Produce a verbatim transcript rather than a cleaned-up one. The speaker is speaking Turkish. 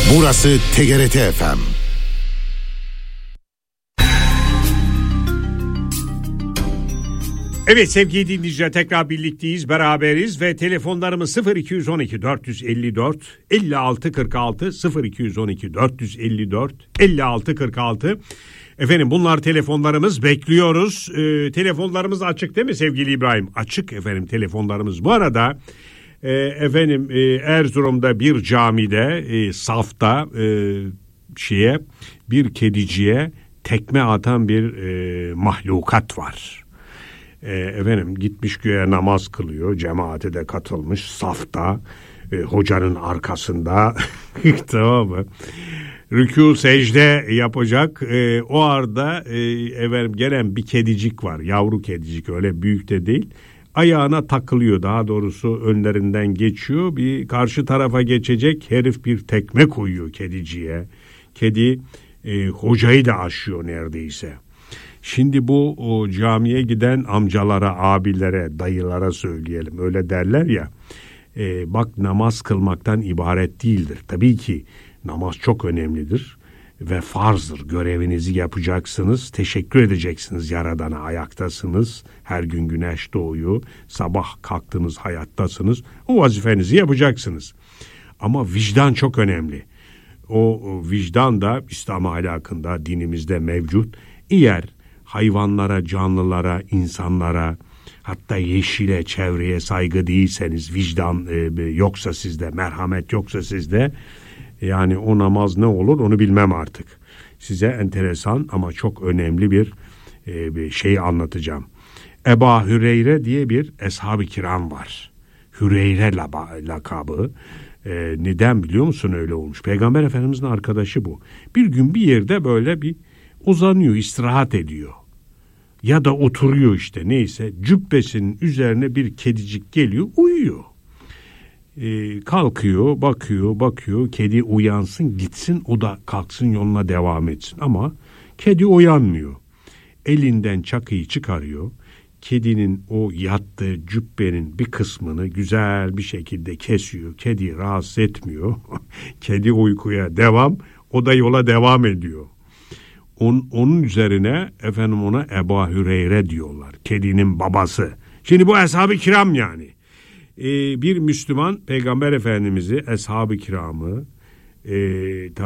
Burası T G R T F M. Evet sevgili dinleyiciler, tekrar birlikteyiz, beraberiz ve telefonlarımız sıfır iki on iki dört yüz dört elli altı kırk altı sıfır iki on iki dört yüz dört elli altı kırk altı. Efendim bunlar telefonlarımız, bekliyoruz. Ee, telefonlarımız açık değil mi sevgili İbrahim? Açık efendim telefonlarımız. Bu arada e, efendim e, Erzurum'da bir camide e, safta e, şeye bir kediciye tekme atan bir e, mahlukat var. E, efendim gitmiş güya namaz kılıyor, cemaate de katılmış safta, e, hocanın arkasında tamam mı? Rükû secde yapacak. E, o arada e, efendim gelen bir kedicik var, yavru kedicik, öyle büyük de değil. Ayağına takılıyor, daha doğrusu önlerinden geçiyor. Bir karşı tarafa geçecek, herif bir tekme koyuyor kediciye. Kedi e, hocayı da aşıyor neredeyse. Şimdi bu o camiye giden amcalara, abilere, dayılara söyleyelim. Öyle derler ya. E, bak namaz kılmaktan ibaret değildir. Tabii ki namaz çok önemlidir ve farzdır. Görevinizi yapacaksınız. Teşekkür edeceksiniz Yaradan'a. Ayaktasınız. Her gün güneş doğuyor. Sabah kalktınız, hayattasınız. O vazifenizi yapacaksınız. Ama vicdan çok önemli. O, o vicdan da İslam ahlakında, dinimizde mevcut. Eğer hayvanlara, canlılara, insanlara, hatta yeşile, çevreye saygı değilseniz, vicdan e, yoksa sizde, merhamet yoksa sizde, yani o namaz ne olur onu bilmem artık. Size enteresan ama çok önemli bir, e, bir şey anlatacağım. Ebu Hüreyre diye bir eshab-ı kiram var. Hüreyre lakabı. E, neden biliyor musun öyle olmuş? Peygamber Efendimizin arkadaşı bu. Bir gün bir yerde böyle bir uzanıyor, istirahat ediyor. Ya da oturuyor işte, neyse. Cübbesinin üzerine bir kedicik geliyor, uyuyor. Ee, kalkıyor, bakıyor, bakıyor. Kedi uyansın, gitsin, o da kalksın, yoluna devam etsin. Ama kedi uyanmıyor. Elinden çakıyı çıkarıyor. Kedinin o yattığı cübbenin bir kısmını güzel bir şekilde kesiyor. Kedi rahatsız etmiyor. Kedi uykuya devam, o da yola devam ediyor. On, onun üzerine efendim ona Ebu Hüreyre diyorlar. Kedinin babası. Şimdi bu eshab-ı kiram yani. Ee, bir Müslüman Peygamber Efendimiz'i, eshab-ı kiramı e,